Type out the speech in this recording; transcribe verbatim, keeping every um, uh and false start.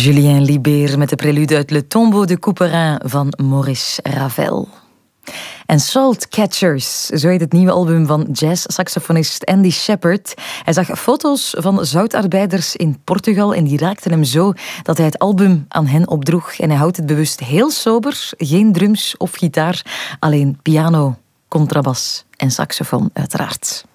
Julien Libert met de prelude uit Le Tombeau de Couperin van Maurice Ravel. En Salt Catchers, zo heet het nieuwe album van jazz-saxofonist Andy Shepherd. Hij zag foto's van zoutarbeiders in Portugal en die raakten hem zo dat hij het album aan hen opdroeg. En hij houdt het bewust heel sober, geen drums of gitaar, alleen piano, contrabas en saxofoon uiteraard.